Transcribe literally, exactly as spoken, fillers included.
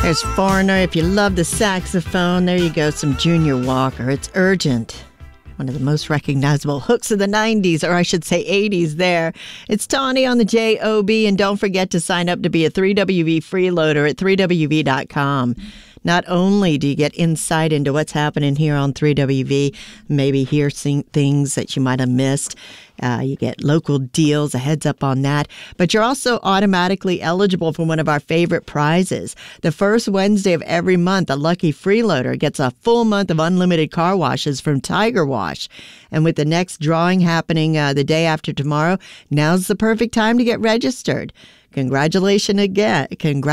There's Foreigner. If you love the saxophone, there you go, some Junior Walker. It's Urgent. One of the most recognizable hooks of the nineties, or I should say eighties there. It's Tawny on the J O B, and don't forget to sign up to be a three W V freeloader at three W V dot com. Not only do you get insight into what's happening here on three W V, maybe hear things that you might have missed. Uh, you get local deals, a heads up on that. But you're also automatically eligible for one of our favorite prizes. The first Wednesday of every month, a lucky freeloader gets a full month of unlimited car washes from Tiger Wash. And with the next drawing happening uh, the day after tomorrow, now's the perfect time to get registered. Congratulations again. Congratulations.